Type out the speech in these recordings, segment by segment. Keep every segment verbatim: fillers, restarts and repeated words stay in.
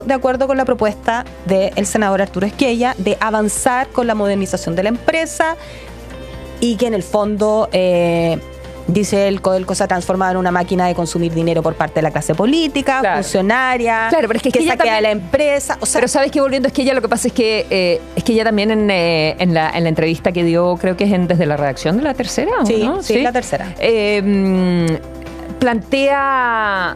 de acuerdo con la propuesta del senador Arturo Esquella de avanzar con la modernización de la empresa y que en el fondo, eh, dice el Codelco, se ha transformado en una máquina de consumir dinero por parte de la clase política, claro, funcionaria, claro, pero es que, que Esquella saquea también, a la empresa. O sea, pero sabes que volviendo a Esquella, lo que pasa es que eh, Esquella también en, eh, en, la, en la entrevista que dio, creo que es en, desde la redacción de La Tercera, ¿o sí, no? sí, sí, La Tercera. Eh, plantea...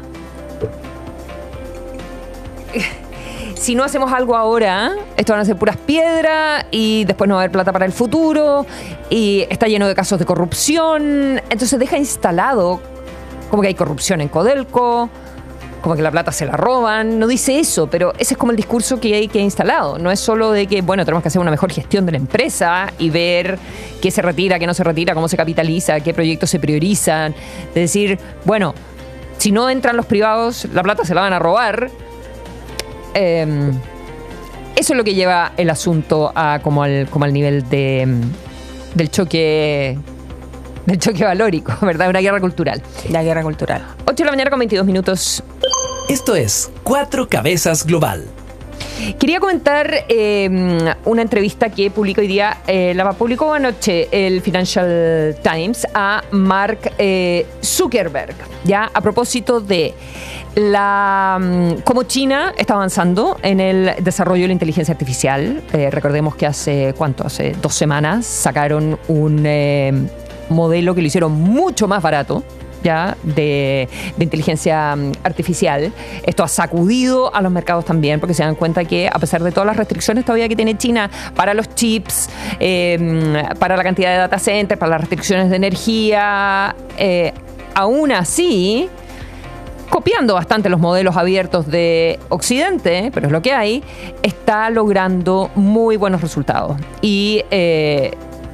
Si no hacemos algo ahora, esto van a ser puras piedras y después no va a haber plata para el futuro y está lleno de casos de corrupción. Entonces deja instalado como que hay corrupción en Codelco, como que la plata se la roban. No dice eso, pero ese es como el discurso que hay que instalado. No es solo de que, bueno, tenemos que hacer una mejor gestión de la empresa y ver qué se retira, qué no se retira, cómo se capitaliza, qué proyectos se priorizan. De decir, bueno, si no entran los privados, la plata se la van a robar. Eh, eso es lo que lleva el asunto a como al, como al nivel de, del choque del choque valórico, ¿verdad? Una guerra cultural. La guerra cultural. ocho de la mañana con veintidós minutos. Esto es Cuatro Cabezas Global. Quería comentar eh, una entrevista que publicó hoy día, eh, la publicó anoche el Financial Times a Mark eh, Zuckerberg, ya a propósito de la cómo China está avanzando en el desarrollo de la inteligencia artificial. Eh, recordemos que hace, ¿cuánto? Hace dos semanas sacaron un eh, modelo que lo hicieron mucho más barato, ya de, de inteligencia artificial. Esto ha sacudido a los mercados también, porque se dan cuenta que a pesar de todas las restricciones todavía que tiene China para los chips, eh, para la cantidad de data centers, para las restricciones de energía, eh, aún así, copiando bastante los modelos abiertos de Occidente, pero es lo que hay, está logrando muy buenos resultados. Y eh,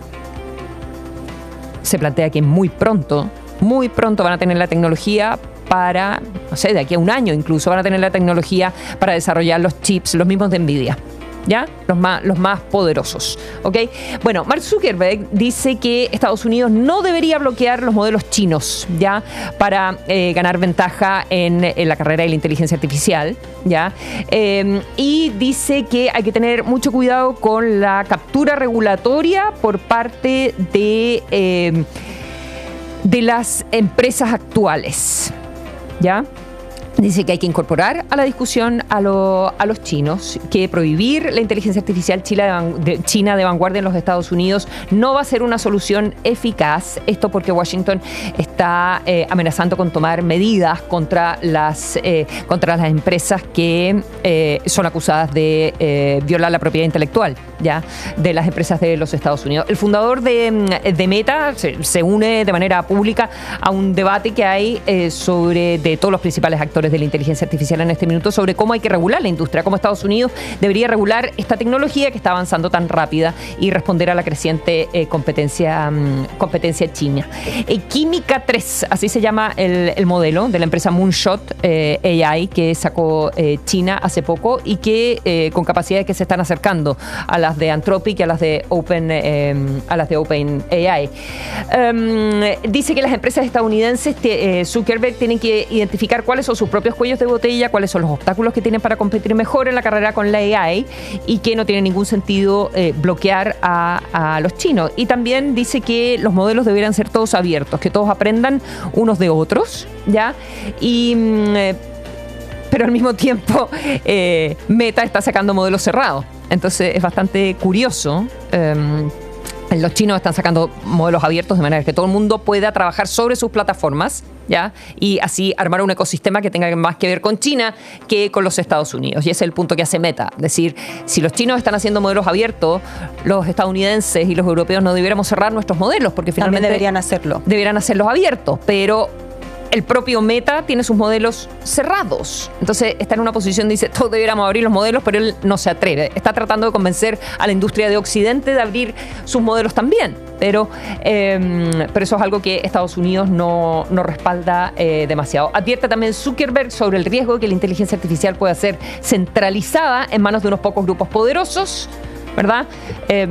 se plantea que muy pronto Muy pronto van a tener la tecnología para, no sé, de aquí a un año incluso, van a tener la tecnología para desarrollar los chips, los mismos de Nvidia, ¿ya? Los más, los más poderosos, ¿ok? Bueno, Mark Zuckerberg dice que Estados Unidos no debería bloquear los modelos chinos, ¿ya? Para eh, ganar ventaja en, en la carrera de la inteligencia artificial, ¿ya? Eh, y dice que hay que tener mucho cuidado con la captura regulatoria por parte de... Eh, de las empresas actuales, ¿ya? Dice que hay que incorporar a la discusión a, lo, a los chinos, que prohibir la inteligencia artificial China de, de, China de vanguardia en los Estados Unidos no va a ser una solución eficaz. Esto porque Washington está eh, amenazando con tomar medidas contra las, eh, contra las empresas que eh, son acusadas de eh, violar la propiedad intelectual, ¿ya? De las empresas de los Estados Unidos. El fundador de, de Meta se, se une de manera pública a un debate que hay eh, sobre de todos los principales actores de la inteligencia artificial en este minuto sobre cómo hay que regular la industria, cómo Estados Unidos debería regular esta tecnología que está avanzando tan rápida y responder a la creciente eh, competencia, um, competencia china. Eh, Química tres, así se llama el, el modelo de la empresa Moonshot eh, A I que sacó eh, China hace poco y que eh, con capacidades que se están acercando a las de Anthropic y a las de Open eh, a las de Open A I. Um, dice que las empresas estadounidenses, te, eh, Zuckerberg, tienen que identificar cuáles son sus propios cuellos de botella, cuáles son los obstáculos que tienen para competir mejor en la carrera con la A I y que no tiene ningún sentido eh, bloquear a, a los chinos. Y también dice que los modelos deberían ser todos abiertos, que todos aprendan unos de otros, ¿ya? Y... Eh, pero al mismo tiempo eh, Meta está sacando modelos cerrados. Entonces es bastante curioso. Eh, Los chinos están sacando modelos abiertos de manera que todo el mundo pueda trabajar sobre sus plataformas, ¿ya? Y así armar un ecosistema que tenga más que ver con China que con los Estados Unidos. Y ese es el punto que hace Meta. Es decir, si los chinos están haciendo modelos abiertos, los estadounidenses y los europeos no debiéramos cerrar nuestros modelos, porque finalmente también deberían hacerlo. Deberían hacerlos abiertos, pero el propio Meta tiene sus modelos cerrados. Entonces está en una posición, dice, todos deberíamos abrir los modelos, pero él no se atreve. Está tratando de convencer a la industria de Occidente de abrir sus modelos también. Pero, eh, pero eso es algo que Estados Unidos no, no respalda eh, demasiado. Advierte también Zuckerberg sobre el riesgo de que la inteligencia artificial pueda ser centralizada en manos de unos pocos grupos poderosos, ¿verdad? Eh,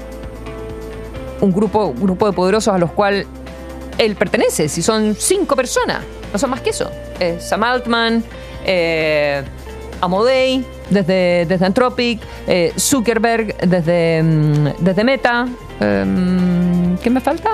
un grupo, un grupo de poderosos a los cuales él pertenece, si son cinco personas, no son más que eso. Eh, Sam Altman, eh, Amodei, desde, desde Anthropic, eh, Zuckerberg, desde, desde Meta. Eh, ¿Qué me falta?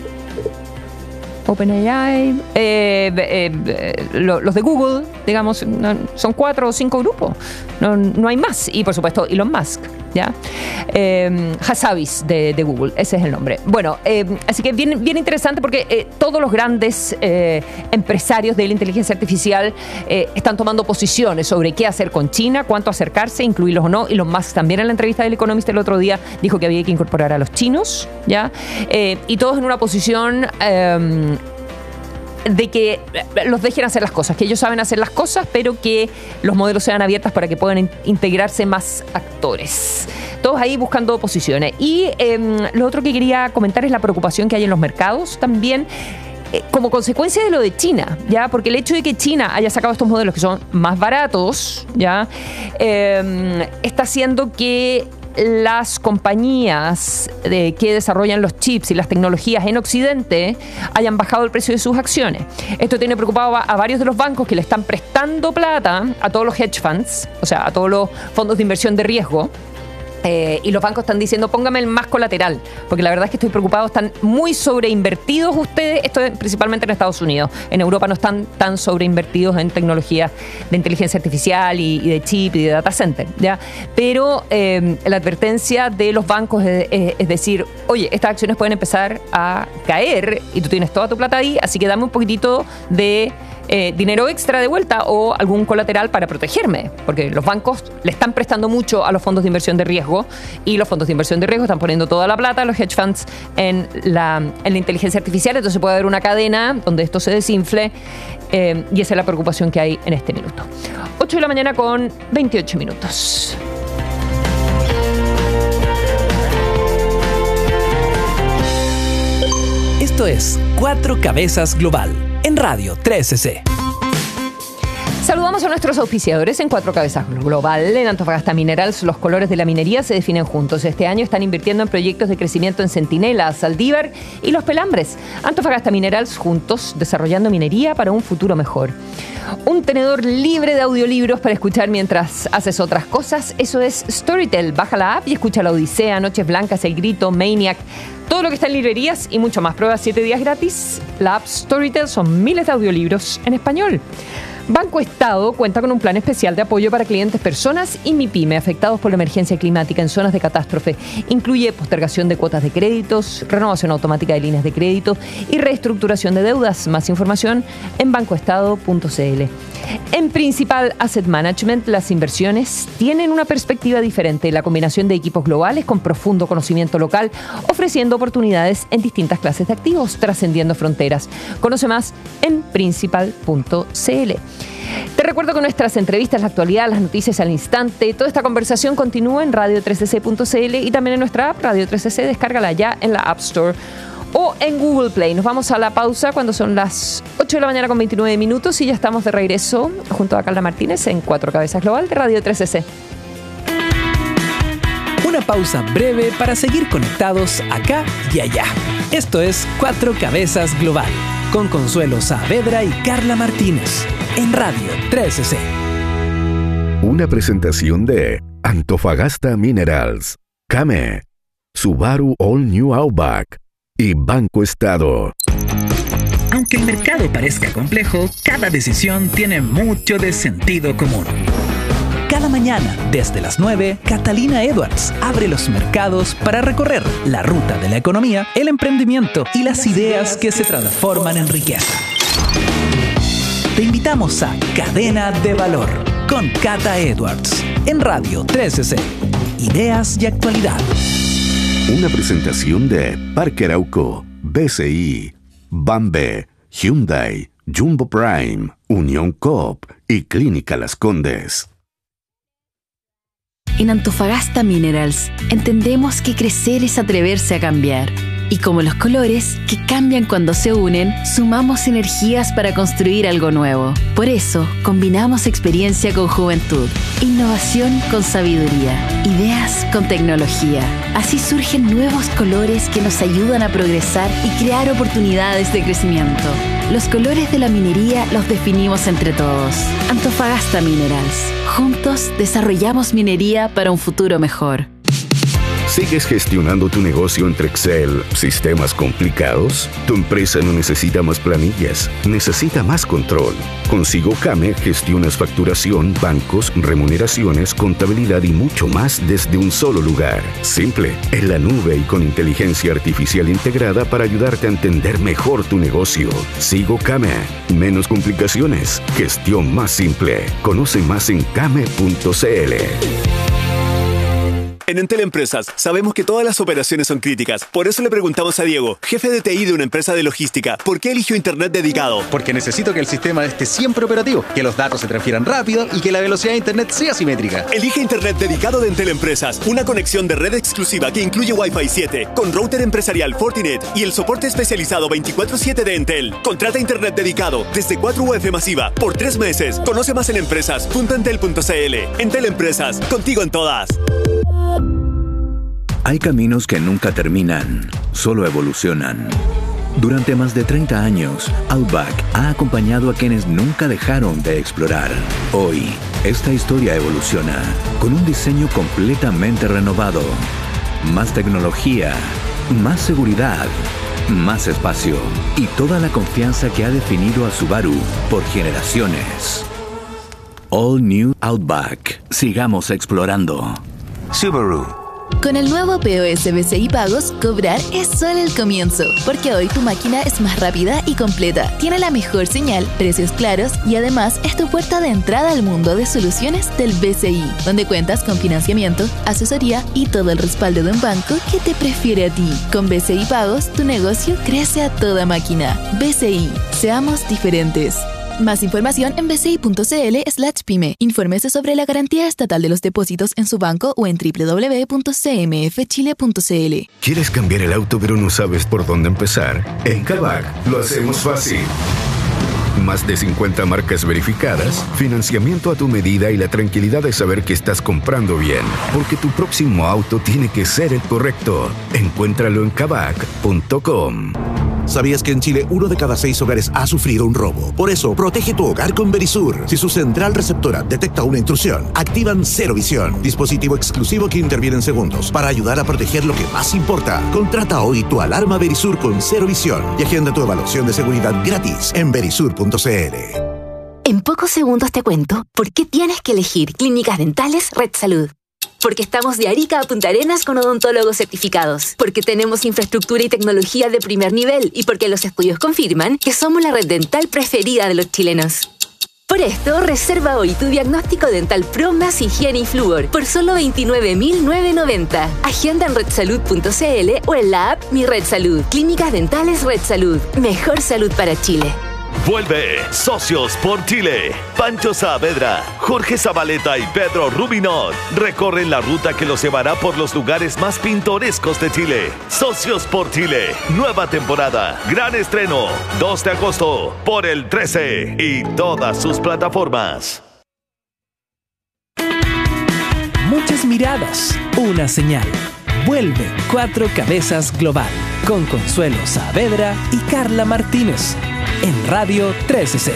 OpenAI, eh, eh, eh, lo, los de Google, digamos, no, son cuatro o cinco grupos, no, no hay más. Y por supuesto Elon Musk, ¿ya? Eh, Hassabis de, de Google, ese es el nombre. Bueno, eh, así que bien, bien interesante porque eh, todos los grandes eh, empresarios de la inteligencia artificial eh, están tomando posiciones sobre qué hacer con China, cuánto acercarse, incluirlos o no. Elon Musk también en la entrevista del Economist el otro día dijo que había que incorporar a los chinos, ¿ya? Eh, y todos en una posición Eh, de que los dejen hacer las cosas, que ellos saben hacer las cosas, pero que los modelos sean abiertos para que puedan in- integrarse más actores. Todos ahí buscando posiciones. Y eh, lo otro que quería comentar es la preocupación que hay en los mercados también, eh, como consecuencia de lo de China, ¿ya? Porque el hecho de que China haya sacado estos modelos que son más baratos, ¿ya? Eh, está haciendo que las compañías de, que desarrollan los chips y las tecnologías en Occidente hayan bajado el precio de sus acciones. Esto tiene preocupado a, a varios de los bancos que le están prestando plata a todos los hedge funds, o sea, a todos los fondos de inversión de riesgo. Eh, y los bancos están diciendo, póngame el más colateral, porque la verdad es que estoy preocupado, están muy sobreinvertidos ustedes, esto es principalmente en Estados Unidos, en Europa no están tan sobreinvertidos en tecnologías de inteligencia artificial y, y de chip y de data center, ¿ya? Pero eh, la advertencia de los bancos es, es, es decir, oye, estas acciones pueden empezar a caer y tú tienes toda tu plata ahí, así que dame un poquitito de Eh, dinero extra de vuelta o algún colateral para protegerme, porque los bancos le están prestando mucho a los fondos de inversión de riesgo y los fondos de inversión de riesgo están poniendo toda la plata, los hedge funds, en la, en la inteligencia artificial. Entonces puede haber una cadena donde esto se desinfle eh, y esa es la preocupación que hay en este minuto. ocho de la mañana con veintiocho minutos. Esto es Cuatro Cabezas Global en Radio trece C. Saludamos a nuestros auspiciadores en Cuatro Cabezas Global. En Antofagasta Minerals, los colores de la minería se definen juntos. Este año están invirtiendo en proyectos de crecimiento en Centinela, Saldívar y Los Pelambres. Antofagasta Minerals, juntos, desarrollando minería para un futuro mejor. Un tenedor libre de audiolibros para escuchar mientras haces otras cosas. Eso es Storytel. Baja la app y escucha La Odisea, Noches Blancas, El Grito, Maniac, todo lo que está en librerías y mucho más. Prueba siete días gratis. La app Storytel son miles de audiolibros en español. Banco Estado cuenta con un plan especial de apoyo para clientes, personas y MIPYME afectados por la emergencia climática en zonas de catástrofe. Incluye postergación de cuotas de créditos, renovación automática de líneas de crédito y reestructuración de deudas. Más información en banco estado punto c l. En Principal Asset Management, las inversiones tienen una perspectiva diferente, la combinación de equipos globales con profundo conocimiento local, ofreciendo oportunidades en distintas clases de activos, trascendiendo fronteras. Conoce más en principal punto c l. Te recuerdo que nuestras entrevistas, la actualidad, las noticias al instante, toda esta conversación continúa en radio trece c punto c l y también en nuestra app Radio trece C. Descárgala ya en la App Store o en Google Play. Nos vamos a la pausa cuando son las ocho de la mañana con veintinueve minutos y ya estamos de regreso junto a Carla Martínez en Cuatro Cabezas Global de Radio trece C. Una pausa breve para seguir conectados acá y allá. Esto es Cuatro Cabezas Global con Consuelo Saavedra y Carla Martínez en Radio trece C. Una presentación de Antofagasta Minerals, Came, Subaru All New Outback y Banco Estado. Aunque el mercado parezca complejo, cada decisión tiene mucho de sentido común. Cada mañana, desde las nueve, Catalina Edwards abre los mercados para recorrer la ruta de la economía, el emprendimiento y las ideas que se transforman en riqueza. Te invitamos a Cadena de Valor con Cata Edwards en Radio trece C. Ideas y actualidad. Una presentación de Parque Arauco, B C I, Bambe, Hyundai, Jumbo Prime, Unión Coop y Clínica Las Condes. En Antofagasta Minerals entendemos que crecer es atreverse a cambiar. Y como los colores, que cambian cuando se unen, sumamos energías para construir algo nuevo. Por eso, combinamos experiencia con juventud, innovación con sabiduría, ideas con tecnología. Así surgen nuevos colores que nos ayudan a progresar y crear oportunidades de crecimiento. Los colores de la minería los definimos entre todos. Antofagasta Minerals. Juntos desarrollamos minería para un futuro mejor. ¿Sigues gestionando tu negocio entre Excel, sistemas complicados? Tu empresa no necesita más planillas, necesita más control. Con SigoCame gestionas facturación, bancos, remuneraciones, contabilidad y mucho más desde un solo lugar. Simple, en la nube y con inteligencia artificial integrada para ayudarte a entender mejor tu negocio. SigoCame, menos complicaciones, gestión más simple. Conoce más en came punto c l. En Entel Empresas sabemos que todas las operaciones son críticas. Por eso le preguntamos a Diego, jefe de T I de una empresa de logística, ¿por qué eligió Internet dedicado? Porque necesito que el sistema esté siempre operativo, que los datos se transfieran rápido y que la velocidad de Internet sea simétrica. Elige Internet dedicado de Entel Empresas. Una conexión de red exclusiva que incluye Wi-Fi siete, con router empresarial Fortinet y el soporte especializado veinticuatro siete de Entel. Contrata Internet dedicado desde cuatro U F masiva por tres meses. Conoce más en empresas punto entel punto c l. Entel Empresas, contigo en todas. Hay caminos que nunca terminan, solo evolucionan. Durante más de treinta años, Outback ha acompañado a quienes nunca dejaron de explorar. Hoy, esta historia evoluciona con un diseño completamente renovado. Más tecnología, más seguridad, más espacio y toda la confianza que ha definido a Subaru por generaciones. All New Outback. Sigamos explorando. Subaru. Con el nuevo P O S B C I Pagos, cobrar es solo el comienzo, porque hoy tu máquina es más rápida y completa, tiene la mejor señal, precios claros y además es tu puerta de entrada al mundo de soluciones del B C I, donde cuentas con financiamiento, asesoría y todo el respaldo de un banco que te prefiere a ti. Con B C I Pagos, tu negocio crece a toda máquina. B C I, seamos diferentes. Más información en b c i punto c l slash pyme. Infórmese sobre la garantía estatal de los depósitos en su banco o en w w w punto c m f chile punto c l. ¿Quieres cambiar el auto pero no sabes por dónde empezar? En Kavak lo hacemos fácil. Más de cincuenta marcas verificadas, financiamiento a tu medida y la tranquilidad de saber que estás comprando bien. Porque tu próximo auto tiene que ser el correcto. Encuéntralo en kavak punto com. ¿Sabías que en Chile uno de cada seis hogares ha sufrido un robo? Por eso, protege tu hogar con Verisur. Si su central receptora detecta una intrusión, activan Cero Visión, dispositivo exclusivo que interviene en segundos para ayudar a proteger lo que más importa. Contrata hoy tu alarma Verisur con Cero Visión y agenda tu evaluación de seguridad gratis en verisur punto c l. En pocos segundos te cuento por qué tienes que elegir Clínicas Dentales Red Salud. Porque estamos de Arica a Punta Arenas con odontólogos certificados. Porque tenemos infraestructura y tecnología de primer nivel. Y porque los estudios confirman que somos la red dental preferida de los chilenos. Por esto, reserva hoy tu diagnóstico dental Pro más higiene y flúor por solo veintinueve mil novecientos noventa. Agenda en red salud punto c l o en la app Mi Red Salud. Clínicas Dentales Red Salud. Mejor salud para Chile. Vuelve Socios por Chile. Pancho Saavedra, Jorge Zabaleta y Pedro Rubinot recorren la ruta que los llevará por los lugares más pintorescos de Chile. Socios por Chile, nueva temporada, gran estreno, dos de agosto por el trece y todas sus plataformas. Muchas miradas, una señal. Vuelve Cuatro Cabezas Global con Consuelo Saavedra y Carla Martínez en Radio trece C.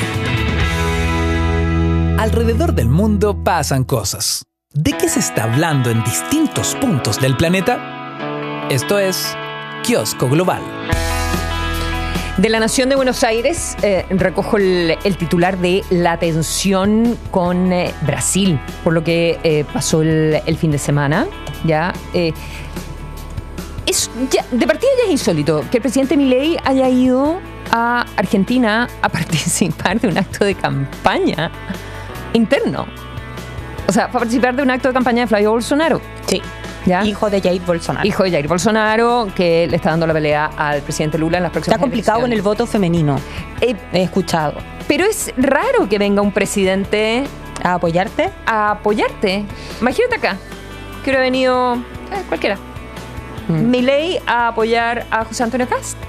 Alrededor del mundo pasan cosas. ¿De qué se está hablando en distintos puntos del planeta? Esto es Kiosco Global. De La Nación de Buenos Aires eh, recojo el, el titular de la tensión con eh, Brasil, por lo que eh, pasó el, el fin de semana. Ya, eh, es, ya, de partida ya es insólito que el presidente Milei haya ido a Argentina a participar de un acto de campaña interno. O sea, fue a participar de un acto de campaña de Flavio Bolsonaro. Sí. ¿Ya? Hijo de Jair Bolsonaro. Hijo de Jair Bolsonaro, que le está dando la pelea al presidente Lula en las próximas Está complicado elecciones. con el voto femenino. Eh, He escuchado. Pero es raro que venga un presidente ¿A apoyarte? a apoyarte. Imagínate acá, que hubiera venido eh, cualquiera. Mm. Milei a apoyar a José Antonio Kast.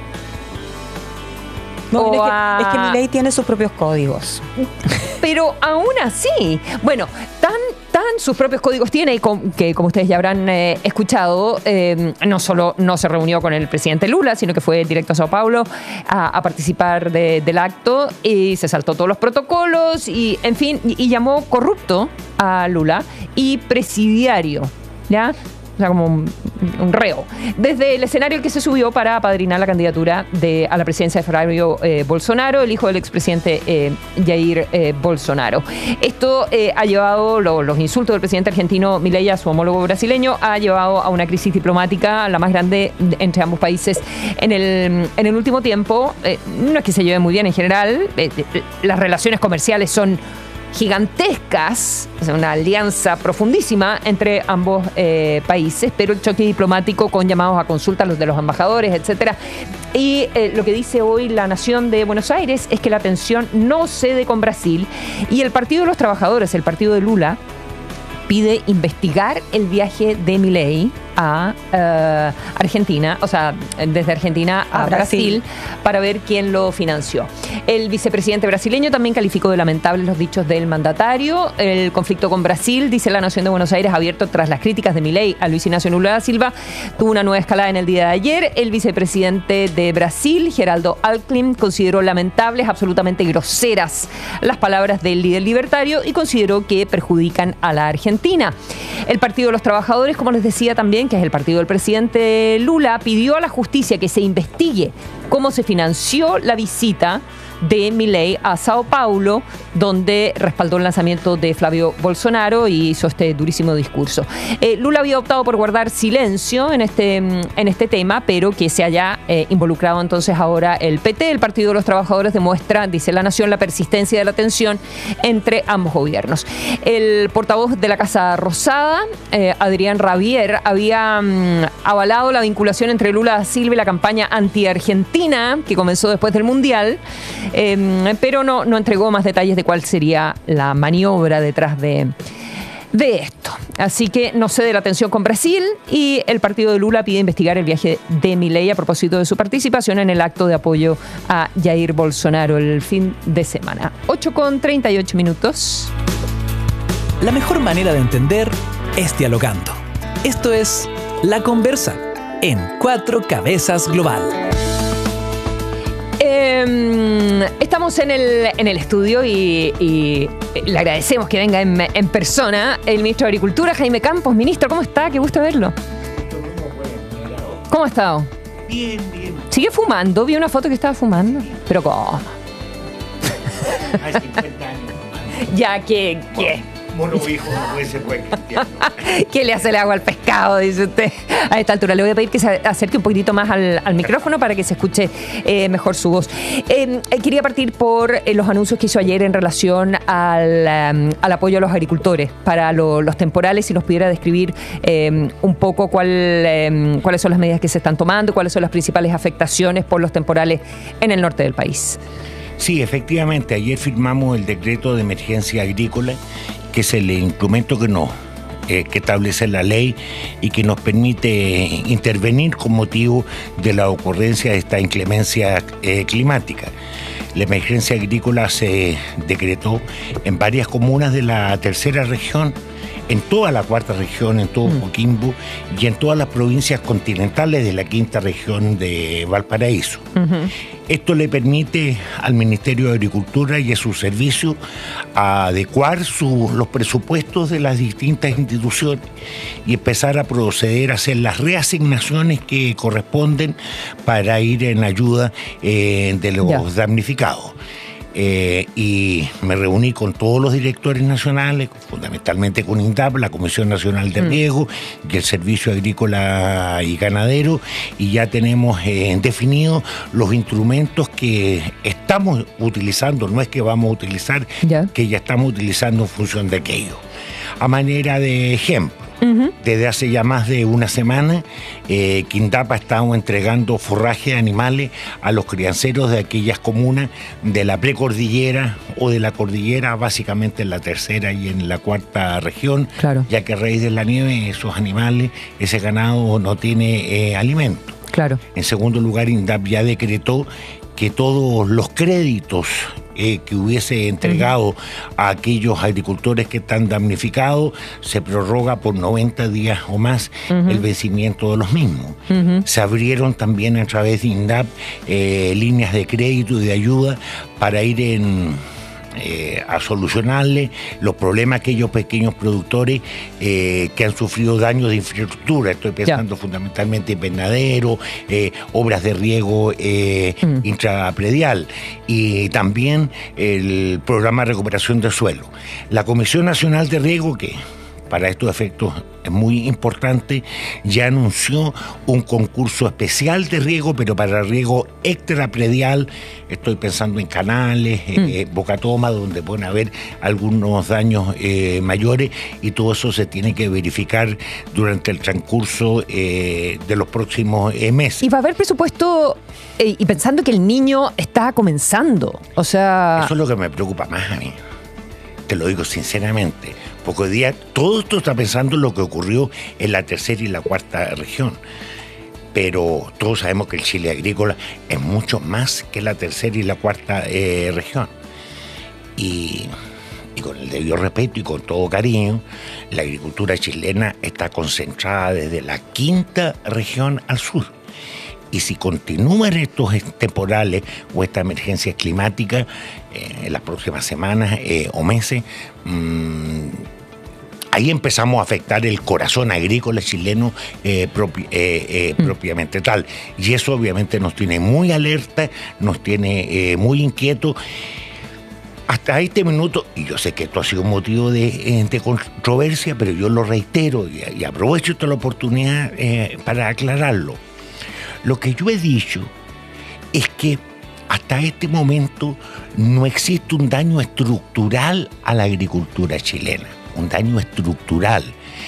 No, O es, a- que, es que Milei tiene sus propios códigos. Pero aún así, bueno, tan, tan están, sus propios códigos tiene, y com, que como ustedes ya habrán eh, escuchado, eh, no solo no se reunió con el presidente Lula, sino que fue directo a Sao Paulo a, a participar de, del acto y se saltó todos los protocolos y, en fin, y, y llamó corrupto a Lula y presidiario, ¿ya? O sea, como un, un reo. Desde el escenario el que se subió para apadrinar la candidatura de, a la presidencia de Flavio eh, Bolsonaro, el hijo del expresidente eh, Jair eh, Bolsonaro. Esto eh, ha llevado, lo, los insultos del presidente argentino Milei a su homólogo brasileño, ha llevado a una crisis diplomática, la más grande entre ambos países en el, en el último tiempo. Eh, no es que se lleven muy bien en general, eh, eh, las relaciones comerciales son gigantescas, es una alianza profundísima entre ambos eh, países, pero el choque diplomático con llamados a consulta, los de los embajadores, etcétera. Y eh, lo que dice hoy la Nación de Buenos Aires es que la tensión no cede con Brasil y el Partido de los Trabajadores, el partido de Lula, pide investigar el viaje de Milei a uh, Argentina, o sea, desde Argentina a, a Brasil, Brasil, para ver quién lo financió. El vicepresidente brasileño también calificó de lamentables los dichos del mandatario. El conflicto con Brasil, dice la Nación de Buenos Aires, abierto tras las críticas de Milei a Luis Ignacio Lula da Silva, tuvo una nueva escalada en el día de ayer. El vicepresidente de Brasil, Geraldo Alckmin, consideró lamentables, absolutamente groseras, las palabras del líder libertario y consideró que perjudican a la Argentina. El Partido de los Trabajadores, como les decía también, que es el partido del presidente Lula, pidió a la justicia que se investigue cómo se financió la visita de Milei a Sao Paulo, donde respaldó el lanzamiento de Flavio Bolsonaro y hizo este durísimo discurso. Eh, Lula había optado por guardar silencio en este, en este tema, pero que se haya eh, involucrado entonces ahora el P T, el Partido de los Trabajadores, demuestra, dice la Nación, la persistencia de la tensión entre ambos gobiernos. El portavoz de la Casa Rosada, eh, Adrián Rabier, había mm, avalado la vinculación entre Lula da Silva y la campaña anti-argentina que comenzó después del Mundial, Eh, pero no, no entregó más detalles de cuál sería la maniobra detrás de, de esto. Así que no cede la tensión con Brasil y el partido de Lula pide investigar el viaje de Milei a propósito de su participación en el acto de apoyo a Jair Bolsonaro el fin de semana. ocho con treinta y ocho minutos. La mejor manera de entender es dialogando. Esto es La Conversa en Cuatro Cabezas Global. Eh, estamos en el, en el estudio y, y le agradecemos que venga en, en persona el ministro de Agricultura, Jaime Campos. Ministro, ¿cómo está? Qué gusto verlo. ¿Cómo ha estado? Bien, bien. ¿Sigue fumando? Vi una foto que estaba fumando. ¿Pero cómo? Hay cincuenta años. Ya, ¿qué? ¿Qué? Mono viejo no puede ser buen cristiano. ¿Qué le hace el agua al pescado? Dice usted. A esta altura le voy a pedir que se acerque un poquitito más al, al micrófono para que se escuche eh, mejor su voz. Eh, quería partir por eh, los anuncios que hizo ayer en relación al, um, al apoyo a los agricultores para lo, los temporales, si nos pudiera describir eh, un poco cuál, eh, cuáles son las medidas que se están tomando, cuáles son las principales afectaciones por los temporales en el norte del país. Sí, efectivamente, ayer firmamos el decreto de emergencia agrícola, que es el instrumento que nos eh, que establece la ley y que nos permite intervenir con motivo de la ocurrencia de esta inclemencia eh, climática. La emergencia agrícola se decretó en varias comunas de la tercera región, en toda la cuarta región, en todo mm. Coquimbo y en todas las provincias continentales de la quinta región de Valparaíso. Uh-huh. Esto le permite al Ministerio de Agricultura y a su servicio adecuar su, los presupuestos de las distintas instituciones y empezar a proceder a hacer las reasignaciones que corresponden para ir en ayuda eh, de los yeah. damnificados. Eh, y me reuní con todos los directores nacionales, fundamentalmente con INDAP, la Comisión Nacional de Riego mm. y el Servicio Agrícola y Ganadero, y ya tenemos eh, definidos los instrumentos que estamos utilizando, no es que vamos a utilizar, yeah. que ya estamos utilizando en función de aquello. A manera de ejemplo, Uh-huh. desde hace ya más de una semana, eh, Quindapa ha estado entregando forraje de animales a los crianceros de aquellas comunas de la precordillera o de la cordillera, básicamente en la tercera y en la cuarta región, claro. ya que a raíz de la nieve esos animales, ese ganado no tiene eh, alimento. Claro. En segundo lugar, INDAP ya decretó que todos los créditos eh, que hubiese entregado uh-huh. a aquellos agricultores que están damnificados, se prorroga por noventa días o más uh-huh. el vencimiento de los mismos. Uh-huh. Se abrieron también a través de INDAP eh, líneas de crédito y de ayuda para ir en... Eh, a solucionarle los problemas a aquellos pequeños productores eh, que han sufrido daños de infraestructura. Estoy pensando yeah. fundamentalmente en invernaderos, eh, obras de riego eh, mm. intrapredial y también el programa de recuperación del suelo. La Comisión Nacional de Riego, que para estos efectos es muy importante, ya anunció un concurso especial de riego, pero para riego extrapredial. Estoy pensando en canales, mm. eh, bocatoma, donde pueden haber algunos daños eh, mayores, y todo eso se tiene que verificar durante el transcurso eh, de los próximos eh, meses. Y va a haber presupuesto, eh, y pensando que el niño está comenzando, o sea... Eso es lo que me preocupa más a mí, te lo digo sinceramente. Porque hoy día todo esto está pensando en lo que ocurrió en la tercera y la cuarta región. Pero todos sabemos que el Chile agrícola es mucho más que la tercera y la cuarta eh, región. Y, y con el debido respeto y con todo cariño, la agricultura chilena está concentrada desde la quinta región al sur. Y si continúan estos temporales o estas emergencias climáticas eh, en las próximas semanas eh, o meses, mmm, ahí empezamos a afectar el corazón agrícola chileno eh, propi, eh, eh, mm. propiamente tal. Y eso obviamente nos tiene muy alerta, nos tiene eh, muy inquietos. Hasta este minuto, y yo sé que esto ha sido un motivo de, de controversia, pero yo lo reitero y, y aprovecho esta oportunidad eh, para aclararlo. Lo que yo he dicho es que hasta este momento no existe un daño estructural a la agricultura chilena, un daño estructural,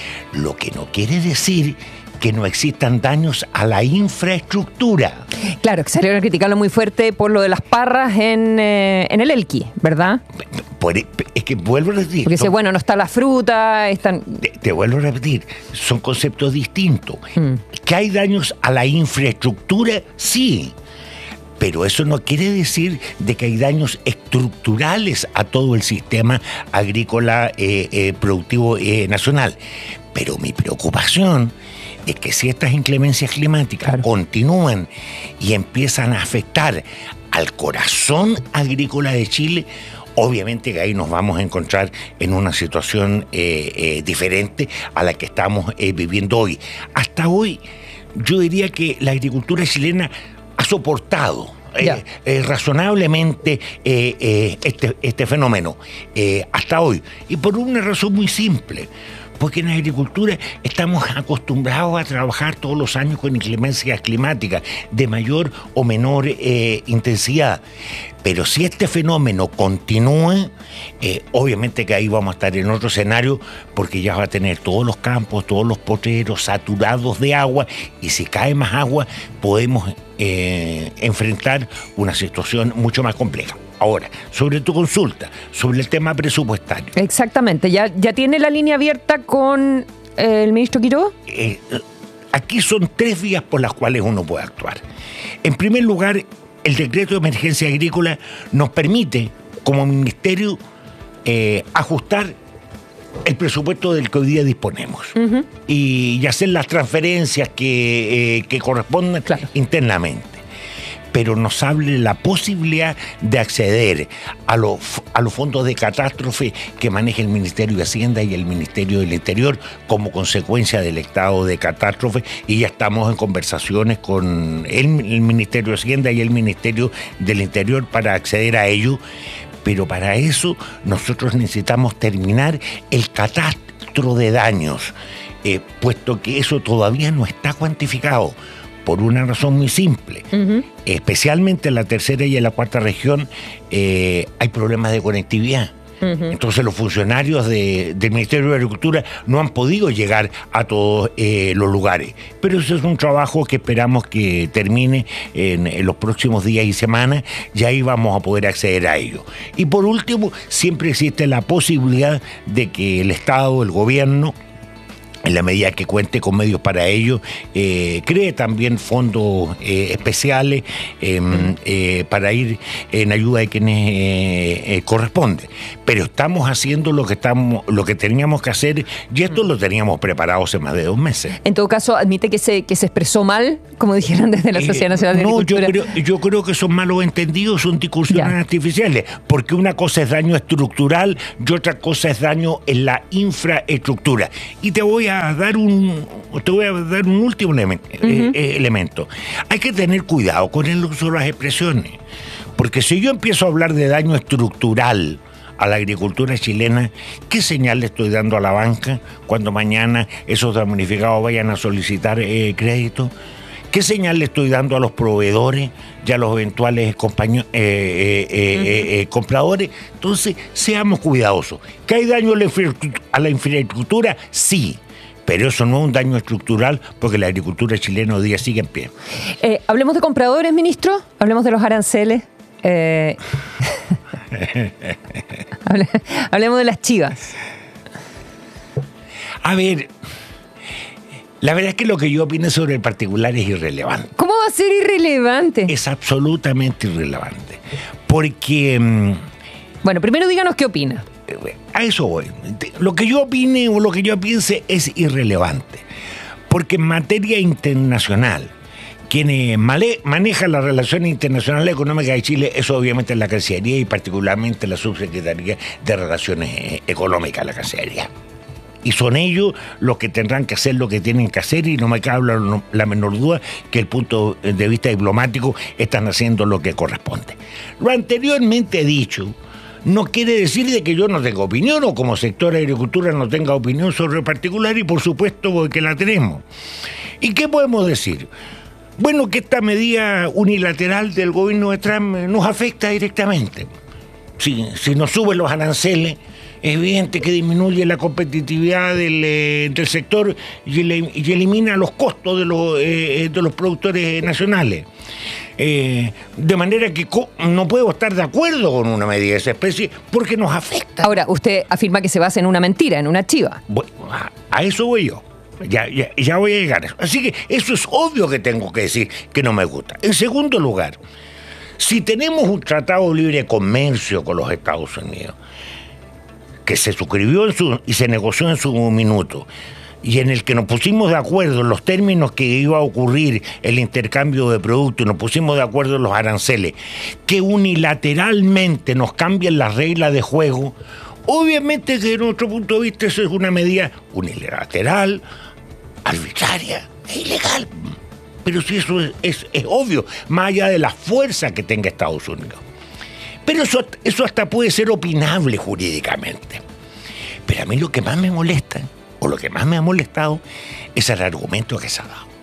lo que no quiere decir que no existan daños a la infraestructura. Claro, que salieron a criticarlo muy fuerte por lo de las parras en, eh, en el Elqui, ¿verdad? Por, es que vuelvo a repetir. Porque dice, son, bueno, no está la fruta, están... Te, te vuelvo a repetir, son conceptos distintos. Mm. ¿Que hay daños a la infraestructura? Sí. Pero eso no quiere decir de que hay daños estructurales a todo el sistema agrícola eh, eh, productivo eh, nacional. Pero mi preocupación es que si estas inclemencias climáticas claro. continúan y empiezan a afectar al corazón agrícola de Chile, obviamente que ahí nos vamos a encontrar en una situación eh, eh, diferente a la que estamos eh, viviendo hoy. Hasta hoy, yo diría que la agricultura chilena ha soportado eh, eh, razonablemente eh, eh, este, este fenómeno eh, hasta hoy. Y por una razón muy simple. Porque en la agricultura estamos acostumbrados a trabajar todos los años con inclemencias climáticas de mayor o menor eh, intensidad. Pero si este fenómeno continúa, eh, obviamente que ahí vamos a estar en otro escenario, porque ya va a tener todos los campos, todos los potreros saturados de agua, y si cae más agua podemos eh, enfrentar una situación mucho más compleja. Ahora, sobre tu consulta, sobre el tema presupuestario. Exactamente, ¿ya, ya tiene la línea abierta con eh, el ministro Quiroga? Eh, aquí son tres vías por las cuales uno puede actuar. En primer lugar, el decreto de emergencia agrícola nos permite, como ministerio, eh, ajustar el presupuesto del que hoy día disponemos uh-huh. y, y hacer las transferencias que, eh, que correspondan claro. internamente. Pero nos abre la posibilidad de acceder a los, a los fondos de catástrofe que maneja el Ministerio de Hacienda y el Ministerio del Interior como consecuencia del estado de catástrofe, y ya estamos en conversaciones con el, el Ministerio de Hacienda y el Ministerio del Interior para acceder a ello. Pero para eso nosotros necesitamos terminar el catastro de daños, eh, puesto que eso todavía no está cuantificado. Por una razón muy simple. Uh-huh. Especialmente en la tercera y en la cuarta región eh, hay problemas de conectividad. Uh-huh. Entonces los funcionarios de, del Ministerio de Agricultura no han podido llegar a todos eh, los lugares. Pero eso es un trabajo que esperamos que termine en, en los próximos días y semanas, y ahí vamos a poder acceder a ello. Y por último, siempre existe la posibilidad de que el Estado, el gobierno, en la medida que cuente con medios para ello, eh, cree también fondos eh, especiales eh, eh, para ir en ayuda de quienes eh, eh, corresponde. Pero estamos haciendo lo que estamos, lo que teníamos que hacer, y esto lo teníamos preparado hace más de dos meses. En todo caso, admite que se, que se expresó mal, como dijeron desde la Sociedad Nacional de eh, no, Agricultura. yo creo, yo creo que son malos entendidos, son discusiones ya. artificiales, porque una cosa es daño estructural y otra cosa es daño en la infraestructura. Y te voy a a dar un te voy a dar un último elemento, uh-huh. eh, elemento. Hay que tener cuidado con el uso de las expresiones, porque si yo empiezo a hablar de daño estructural a la agricultura chilena, ¿qué señal le estoy dando a la banca cuando mañana esos damnificados vayan a solicitar eh, crédito? ¿Qué señal le estoy dando a los proveedores y a los eventuales compañeros, eh, eh, eh, uh-huh. eh, eh, compradores? Entonces, seamos cuidadosos. ¿Que hay daño a la, a la infraestructura? Sí. Pero eso no es un daño estructural, porque la agricultura chilena hoy día sigue en pie. Eh, hablemos de compradores, ministro. Hablemos de los aranceles. Eh... Hable, hablemos de las chivas. A ver, la verdad es que lo que yo opino sobre el particular es irrelevante. ¿Cómo va a ser irrelevante? Es absolutamente irrelevante. Porque... Bueno, primero díganos qué opina. A eso voy. Lo que yo opine o lo que yo piense es irrelevante. Porque en materia internacional, quienes manejan las relaciones internacionales económicas de Chile es obviamente la Cancillería y particularmente la Subsecretaría de Relaciones Económicas, la Cancillería. Y son ellos los que tendrán que hacer lo que tienen que hacer, y no me cabe la menor duda que el punto de vista diplomático están haciendo lo que corresponde. Lo anteriormente dicho no quiere decir de que yo no tenga opinión, o como sector de agricultura no tenga opinión sobre el particular, y por supuesto que la tenemos. ¿Y qué podemos decir? Bueno, que esta medida unilateral del gobierno de Trump nos afecta directamente. Si, si nos suben los aranceles, es evidente que disminuye la competitividad del, eh, del sector y, le, y elimina los costos de los, eh, de los productores nacionales. Eh, de manera que no puedo estar de acuerdo con una medida de esa especie porque nos afecta. Ahora, usted afirma que se basa en una mentira, en una chiva. Bueno, a, a eso voy yo. Ya, ya, ya voy a llegar a eso. Así que eso es obvio que tengo que decir que no me gusta. En segundo lugar, si tenemos un tratado de libre comercio con los Estados Unidos, que se suscribió en su, y se negoció en su minuto, y en el que nos pusimos de acuerdo en los términos que iba a ocurrir el intercambio de productos, y nos pusimos de acuerdo en los aranceles, que unilateralmente nos cambian las reglas de juego, obviamente que desde nuestro punto de vista eso es una medida unilateral, arbitraria e ilegal. Pero si eso es, es, es obvio, más allá de la fuerza que tenga Estados Unidos. Pero eso, eso hasta puede ser opinable jurídicamente. Pero a mí lo que más me molesta, o lo que más me ha molestado, es el argumento que se ha dado.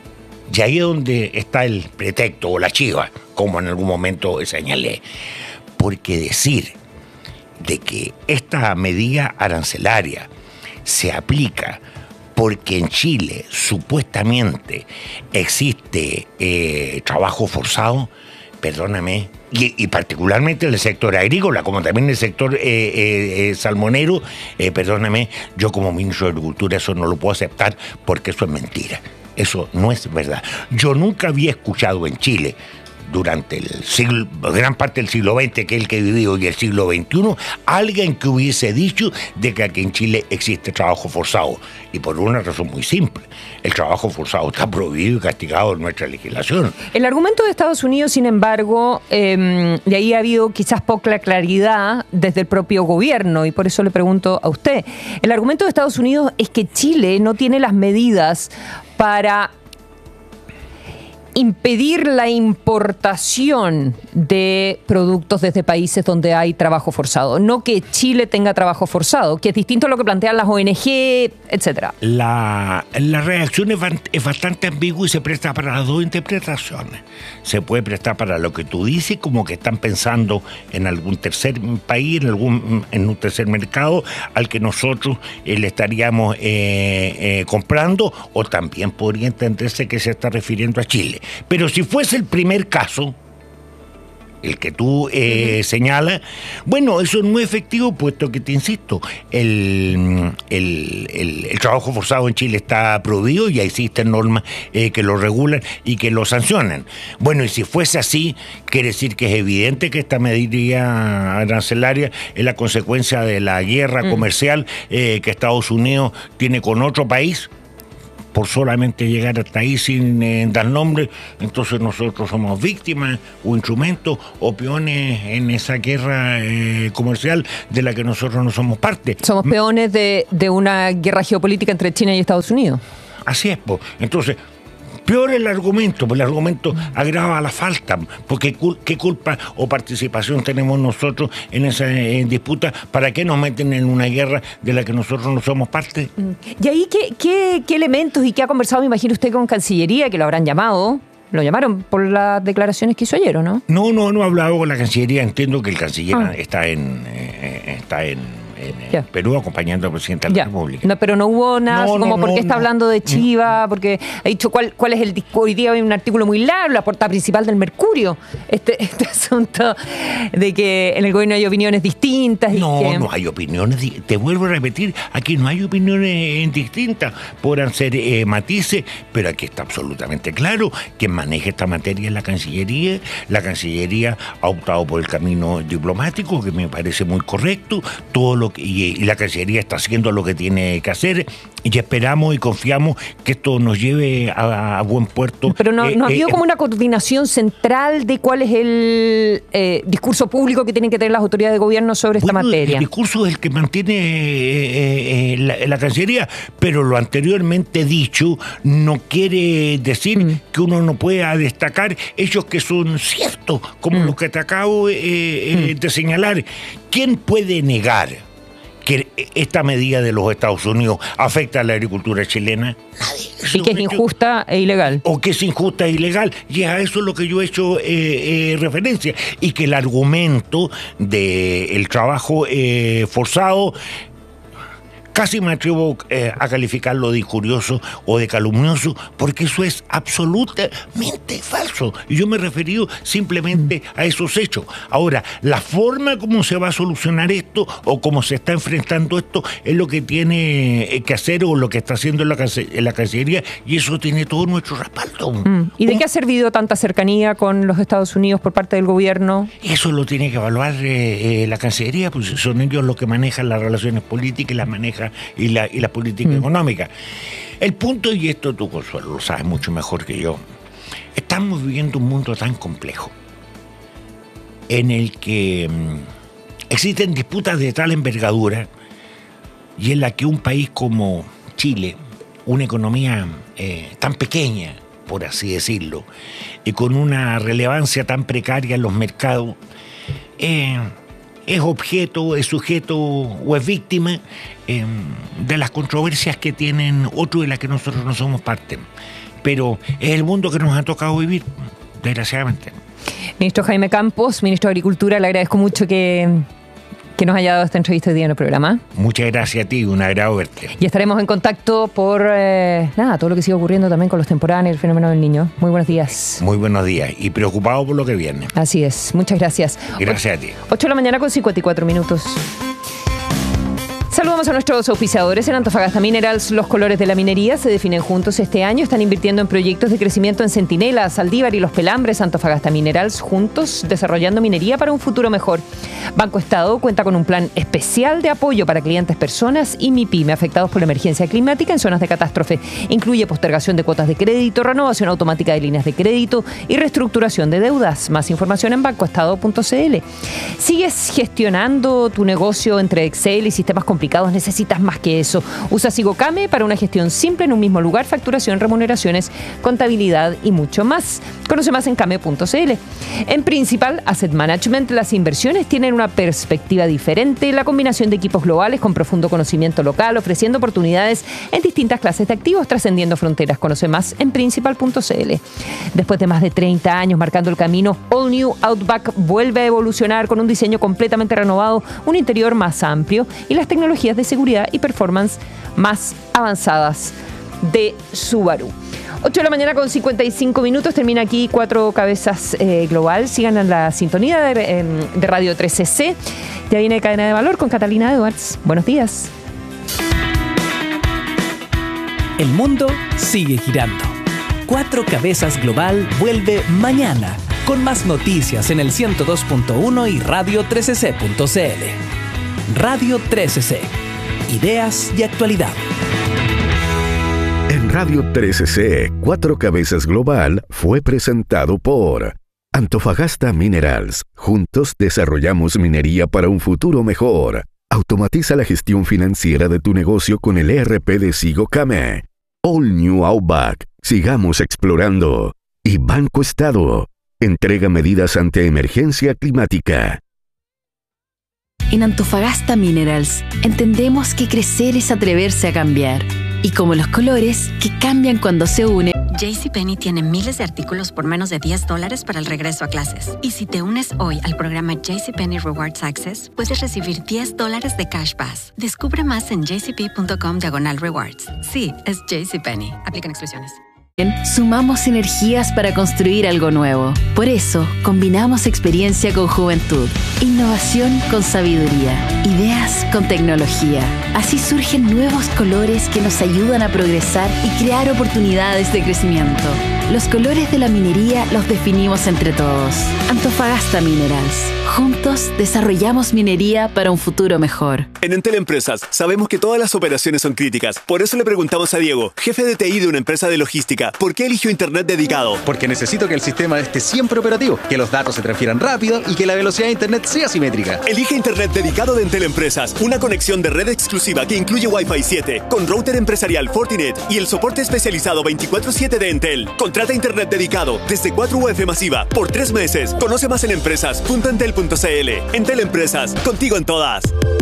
Y ahí es donde está el pretexto o la chiva, como en algún momento señalé. Porque decir de que esta medida arancelaria se aplica porque en Chile supuestamente existe eh, trabajo forzado, perdóname, y, y particularmente en el sector agrícola, como también en el sector eh, eh, eh, salmonero, eh, perdóname, yo como ministro de Agricultura eso no lo puedo aceptar porque eso es mentira. Eso no es verdad. Yo nunca había escuchado en Chile, durante el siglo, gran parte del siglo veinte, que es el que he vivido, y el siglo veintiuno, alguien que hubiese dicho de que aquí en Chile existe trabajo forzado. Y por una razón muy simple. El trabajo forzado está prohibido y castigado en nuestra legislación. El argumento de Estados Unidos, sin embargo, eh, de ahí ha habido quizás poca claridad desde el propio gobierno, y por eso le pregunto a usted. El argumento de Estados Unidos es que Chile no tiene las medidas para impedir la importación de productos desde países donde hay trabajo forzado. No que Chile tenga trabajo forzado, que es distinto a lo que plantean las O N G, etcétera. La, la reacción es, es bastante ambigua y se presta para las dos interpretaciones. Se puede prestar para lo que tú dices, como que están pensando en algún tercer país, en, algún, en un tercer mercado al que nosotros eh, le estaríamos eh, eh, comprando, o también podría entenderse que se está refiriendo a Chile. Pero si fuese el primer caso, el que tú eh, uh-huh. señalas, bueno, eso es muy efectivo, puesto que, te insisto, el, el, el, el trabajo forzado en Chile está prohibido y existen normas eh, que lo regulan y que lo sancionan. Bueno, y si fuese así, quiere decir que es evidente que esta medida arancelaria es la consecuencia de la guerra uh-huh. comercial eh, que Estados Unidos tiene con otro país, por solamente llegar hasta ahí sin eh, dar nombre. Entonces nosotros somos víctimas o instrumentos o peones en esa guerra eh, comercial de la que nosotros no somos parte. Somos peones de, de una guerra geopolítica entre China y Estados Unidos. Así es, pues. Entonces, peor el argumento, porque el argumento agrava la falta, porque qué culpa o participación tenemos nosotros en esa en disputa, ¿para qué nos meten en una guerra de la que nosotros no somos parte? ¿Y ahí qué, qué, qué elementos y qué ha conversado, me imagino usted, con Cancillería, que lo habrán llamado? Lo llamaron por las declaraciones que hizo ayer, ¿o no? No, no, no he hablado con la Cancillería, entiendo que el canciller ah. está en... Eh, está en en Perú acompañando al presidente de la ya. República. No, pero no hubo nada no, como no, porque no, está no. hablando de Chiva, porque ha dicho cuál cuál es el discurso. Hoy día hay un artículo muy largo, la portada principal del Mercurio, este, este asunto de que en el gobierno hay opiniones distintas. No, y que... no hay opiniones, te vuelvo a repetir, aquí no hay opiniones distintas, podrán ser eh, matices, pero aquí está absolutamente claro quien maneja esta materia es la Cancillería. La Cancillería ha optado por el camino diplomático, que me parece muy correcto, todo lo Y, y la Cancillería está haciendo lo que tiene que hacer y esperamos y confiamos que esto nos lleve a, a buen puerto. Pero no, eh, no ha habido eh, como una coordinación central de cuál es el eh, discurso público que tienen que tener las autoridades de gobierno sobre esta bueno, materia. El discurso es el que mantiene eh, eh, la, la Cancillería, pero lo anteriormente dicho no quiere decir mm. que uno no pueda destacar hechos que son ciertos, como mm. los que te acabo eh, eh, mm. de señalar. ¿Quién puede negar que esta medida de los Estados Unidos afecta a la agricultura chilena? Nadie. Y que es injusta e ilegal. O que es injusta e ilegal. Y a eso es lo que yo he hecho eh, eh, referencia. Y que el argumento del trabajo eh, forzado, casi me atrevo eh, a calificarlo de injurioso o de calumnioso, porque eso es absolutamente falso. Y yo me he referido simplemente a esos hechos. Ahora, la forma como se va a solucionar esto o cómo se está enfrentando esto es lo que tiene que hacer o lo que está haciendo la, en la Cancillería, y eso tiene todo nuestro respaldo. Mm. ¿Y de qué ha servido tanta cercanía con los Estados Unidos por parte del gobierno? Eso lo tiene que evaluar eh, eh, la Cancillería, pues son ellos los que manejan las relaciones políticas y las manejan y la, y la política mm. económica. El punto, y esto tú, Consuelo, lo sabes mucho mejor que yo, estamos viviendo un mundo tan complejo en el que mm, existen disputas de tal envergadura y en la que un país como Chile, una economía eh, tan pequeña, por así decirlo, y con una relevancia tan precaria en los mercados, eh, es objeto, es sujeto o es víctima eh, de las controversias que tienen otros de las que nosotros no somos parte. Pero es el mundo que nos ha tocado vivir, desgraciadamente. Ministro Jaime Campos, ministro de Agricultura, le agradezco mucho que, que nos haya dado esta entrevista hoy día en el programa. Muchas gracias a ti, un agrado verte. Y estaremos en contacto por eh, nada, todo lo que sigue ocurriendo también con los temporáneos, el fenómeno del Niño. Muy buenos días. Muy buenos días y preocupado por lo que viene. Así es, muchas gracias. Gracias a ti. ocho de la mañana con cincuenta y cuatro minutos. Saludamos a nuestros auspiciadores. En Antofagasta Minerals, los colores de la minería se definen juntos este año. Están invirtiendo en proyectos de crecimiento en Centinela, Saldívar y Los Pelambres. Antofagasta Minerals, juntos desarrollando minería para un futuro mejor. Banco Estado cuenta con un plan especial de apoyo para clientes, personas y MIPYME afectados por la emergencia climática en zonas de catástrofe. Incluye postergación de cuotas de crédito, renovación automática de líneas de crédito y reestructuración de deudas. Más información en banco estado punto c l. ¿Sigues gestionando tu negocio entre Excel y sistemas complicados? Necesitas más que eso. Usa Sigocame para una gestión simple en un mismo lugar, facturación, remuneraciones, contabilidad y mucho más. Conoce más en came punto c l. En Principal Asset Management, las inversiones tienen una perspectiva diferente, la combinación de equipos globales con profundo conocimiento local, ofreciendo oportunidades en distintas clases de activos, trascendiendo fronteras. Conoce más en principal punto c l. Después de más de treinta años marcando el camino, All New Outback vuelve a evolucionar con un diseño completamente renovado, un interior más amplio y las tecnologías de seguridad y performance más avanzadas de Subaru. ocho de la mañana con cincuenta y cinco minutos. Termina aquí Cuatro Cabezas eh, Global. Sigan en la sintonía de, eh, de Radio trece C. Ya viene Cadena de Valor con Catalina Edwards. Buenos días. El mundo sigue girando. Cuatro Cabezas Global vuelve mañana con más noticias en el ciento dos punto uno y radio trece c punto c l. Radio trece C. Ideas y actualidad. En Radio trece C, Cuatro Cabezas Global fue presentado por Antofagasta Minerals. Juntos desarrollamos minería para un futuro mejor. Automatiza la gestión financiera de tu negocio con el E R P de SigoCame. All New Outback. Sigamos explorando. Y Banco Estado. Entrega medidas ante emergencia climática. En Antofagasta Minerals entendemos que crecer es atreverse a cambiar. Y como los colores que cambian cuando se unen. JCPenney tiene miles de artículos por menos de diez dólares para el regreso a clases. Y si te unes hoy al programa JCPenney Rewards Access, puedes recibir diez dólares de Cash Pass. Descubre más en jcp.com diagonal rewards. Sí, es JCPenney. Aplican exclusiones. Sumamos energías para construir algo nuevo. Por eso, combinamos experiencia con juventud, innovación con sabiduría, ideas con tecnología. Así surgen nuevos colores que nos ayudan a progresar y crear oportunidades de crecimiento. Los colores de la minería los definimos entre todos. Antofagasta Minerals. Juntos desarrollamos minería para un futuro mejor. En Entel Empresas sabemos que todas las operaciones son críticas. Por eso le preguntamos a Diego, jefe de T I de una empresa de logística, ¿por qué eligió Internet dedicado? Porque necesito que el sistema esté siempre operativo, que los datos se transfieran rápido y que la velocidad de Internet sea simétrica. Elige Internet dedicado de Entel Empresas, una conexión de red exclusiva que incluye Wi-Fi siete, con router empresarial Fortinet y el soporte especializado veinticuatro siete de Entel. Contrata Internet dedicado desde cuatro U F masiva por tres meses. Conoce más en empresas punto entel punto c l. Entel Empresas, contigo en todas.